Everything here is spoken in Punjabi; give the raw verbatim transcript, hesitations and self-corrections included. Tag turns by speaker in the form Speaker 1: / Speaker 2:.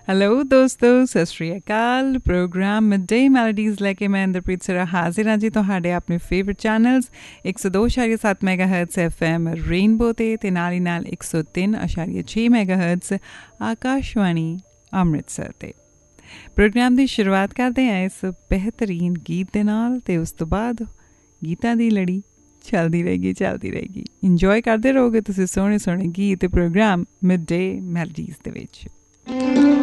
Speaker 1: ਹੈਲੋ ਦੋਸਤੋ, ਸਤਿ ਸ਼੍ਰੀ ਅਕਾਲ। ਪ੍ਰੋਗਰਾਮ ਮਿਡ ਡੇ ਮੈਲੋਡੀਜ਼ ਲੈ ਕੇ ਮੈਂ ਇੰਦਰਪ੍ਰੀਤ ਸਰਾ ਹਾਜ਼ਰ ਹਾਂ ਜੀ ਤੁਹਾਡੇ ਆਪਣੇ ਫੇਵਰਟ ਚੈਨਲਸ ਇੱਕ ਸੌ ਦੋ ਅਸ਼ਾਰੀਆ ਸੱਤ mega hurts F M rainbow 'ਤੇ ਅਤੇ ਨਾਲ ਹੀ ਨਾਲ ਇੱਕ ਸੌ ਤਿੰਨ ਅਸ਼ਾਰੀਆ ਛੇ ਮੈਗਾ ਹਰਟਸ ਆਕਾਸ਼ਵਾਣੀ ਅੰਮ੍ਰਿਤਸਰ 'ਤੇ। ਪ੍ਰੋਗਰਾਮ ਦੀ ਸ਼ੁਰੂਆਤ ਕਰਦੇ ਹਾਂ ਇਸ ਬਿਹਤਰੀਨ ਗੀਤ ਦੇ ਨਾਲ ਅਤੇ ਉਸ ਤੋਂ ਬਾਅਦ ਗੀਤਾਂ ਦੀ ਲੜੀ ਚੱਲਦੀ ਰਹੇਗੀ ਚੱਲਦੀ ਰਹੇਗੀ ਇੰਜੋਏ ਕਰਦੇ ਰਹੋਗੇ ਤੁਸੀਂ ਸੋਹਣੇ ਸੋਹਣੇ ਗੀਤ ਅਤੇ ਪ੍ਰੋਗਰਾਮ ਮਿਡ ਡੇ ਮੈਲੋਡੀਜ਼ ਦੇ ਵਿੱਚ।